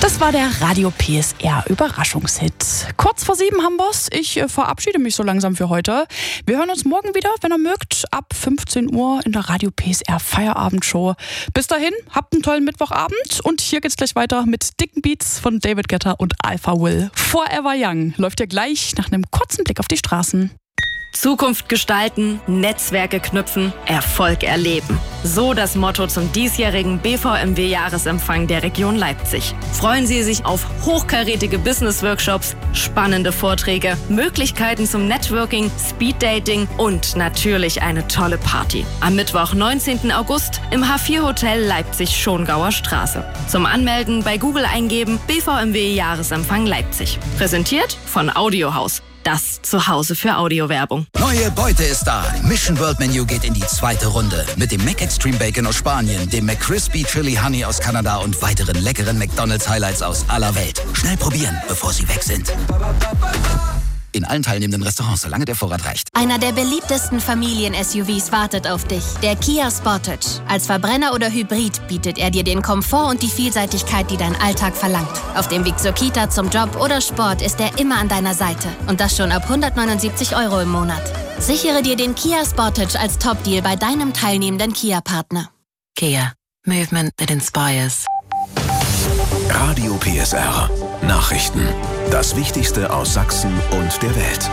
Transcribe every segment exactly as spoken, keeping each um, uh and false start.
Das war der Radio P S R Überraschungshit. Kurz vor sieben haben wir's. Ich äh, verabschiede mich so langsam für heute. Wir hören uns morgen wieder, wenn ihr mögt, ab fünfzehn Uhr in der Radio P S R Feierabendshow. Bis dahin, habt einen tollen Mittwochabend und hier geht's gleich weiter mit dicken Beats von David Guetta und Alpha Will. Forever Young läuft ja gleich nach einem kurzen Blick auf die Straßen. Zukunft gestalten, Netzwerke knüpfen, Erfolg erleben. So das Motto zum diesjährigen B V M W-Jahresempfang der Region Leipzig. Freuen Sie sich auf hochkarätige Business-Workshops, spannende Vorträge, Möglichkeiten zum Networking, Speeddating und natürlich eine tolle Party. Am Mittwoch, neunzehnten August im H vier Hotel Leipzig-Schongauer Straße. Zum Anmelden bei Google eingeben B V M W-Jahresempfang Leipzig. Präsentiert von Audiohaus. Das Zuhause für Audiowerbung. Neue Beute ist da. Mission World Menu geht in die zweite Runde. Mit dem Mac Extreme Bacon aus Spanien, dem McCrispy Chili Honey aus Kanada und weiteren leckeren McDonald's Highlights aus aller Welt. Schnell probieren, bevor sie weg sind. In allen teilnehmenden Restaurants, solange der Vorrat reicht. Einer der beliebtesten Familien-S U Vs wartet auf dich. Der Kia Sportage. Als Verbrenner oder Hybrid bietet er dir den Komfort und die Vielseitigkeit, die dein Alltag verlangt. Auf dem Weg zur Kita, zum Job oder Sport ist er immer an deiner Seite. Und das schon ab hundertneunundsiebzig Euro im Monat. Sichere dir den Kia Sportage als Top-Deal bei deinem teilnehmenden Kia-Partner. Kia. Movement that inspires. Radio P S R. Nachrichten. Das Wichtigste aus Sachsen und der Welt.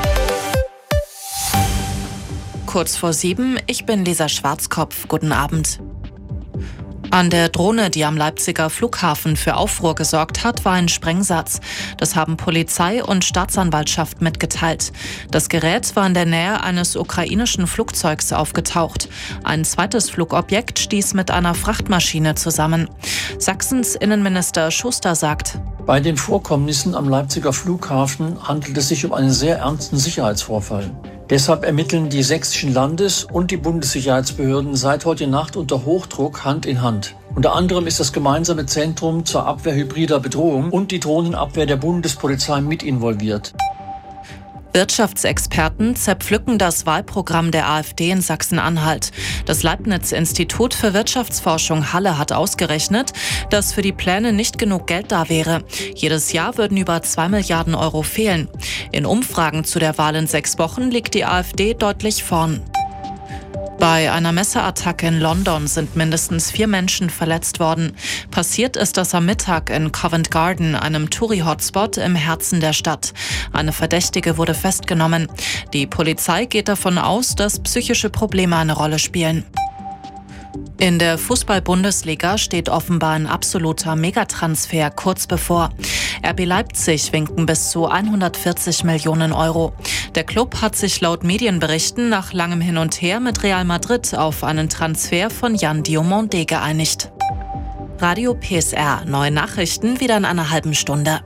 Kurz vor sieben, ich bin Lisa Schwarzkopf. Guten Abend. An der Drohne, die am Leipziger Flughafen für Aufruhr gesorgt hat, war ein Sprengsatz. Das haben Polizei und Staatsanwaltschaft mitgeteilt. Das Gerät war in der Nähe eines ukrainischen Flugzeugs aufgetaucht. Ein zweites Flugobjekt stieß mit einer Frachtmaschine zusammen. Sachsens Innenminister Schuster sagt: Bei den Vorkommnissen am Leipziger Flughafen handelt es sich um einen sehr ernsten Sicherheitsvorfall. Deshalb ermitteln die sächsischen Landes- und die Bundessicherheitsbehörden seit heute Nacht unter Hochdruck Hand in Hand. Unter anderem ist das gemeinsame Zentrum zur Abwehr hybrider Bedrohung und die Drohnenabwehr der Bundespolizei mit involviert. Wirtschaftsexperten zerpflücken das Wahlprogramm der AfD in Sachsen-Anhalt. Das Leibniz-Institut für Wirtschaftsforschung Halle hat ausgerechnet, dass für die Pläne nicht genug Geld da wäre. Jedes Jahr würden über zwei Milliarden Euro fehlen. In Umfragen zu der Wahl in sechs Wochen liegt die AfD deutlich vorn. Bei einer Messerattacke in London sind mindestens vier Menschen verletzt worden. Passiert ist das am Mittag in Covent Garden, einem Touri-Hotspot im Herzen der Stadt. Eine Verdächtige wurde festgenommen. Die Polizei geht davon aus, dass psychische Probleme eine Rolle spielen. In der Fußball-Bundesliga steht offenbar ein absoluter Megatransfer kurz bevor. R B Leipzig winken bis zu hundertvierzig Millionen Euro. Der Club hat sich laut Medienberichten nach langem Hin und Her mit Real Madrid auf einen Transfer von Yan Diomandé geeinigt. Radio P S R, neue Nachrichten wieder in einer halben Stunde.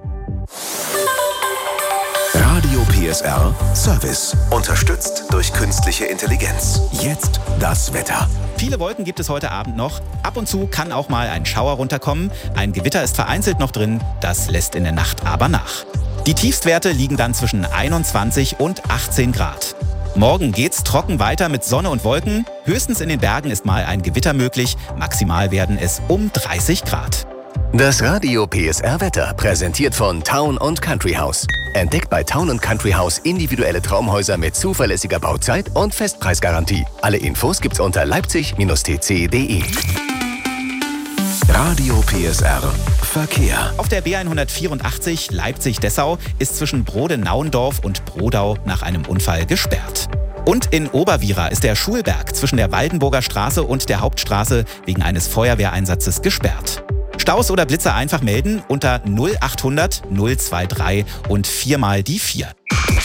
Radio P S R Service. Unterstützt durch künstliche Intelligenz. Jetzt das Wetter. Viele Wolken gibt es heute Abend noch. Ab und zu kann auch mal ein Schauer runterkommen. Ein Gewitter ist vereinzelt noch drin, das lässt in der Nacht aber nach. Die Tiefstwerte liegen dann zwischen einundzwanzig und achtzehn Grad. Morgen geht's trocken weiter mit Sonne und Wolken. Höchstens in den Bergen ist mal ein Gewitter möglich. Maximal werden es um dreißig Grad. Das Radio P S R Wetter, präsentiert von Town und Country House. Entdeckt bei Town und Country House individuelle Traumhäuser mit zuverlässiger Bauzeit und Festpreisgarantie. Alle Infos gibt's unter leipzig Bindestrich t c punkt d e. Radio P S R Verkehr. Auf der B hundertvierundachtzig Leipzig-Dessau ist zwischen Brode-Nauendorf und Brodau nach einem Unfall gesperrt. Und in Oberwiera ist der Schulberg zwischen der Waldenburger Straße und der Hauptstraße wegen eines Feuerwehreinsatzes gesperrt. Staus oder Blitzer einfach melden unter null achthundert null drei drei und viermal die vier.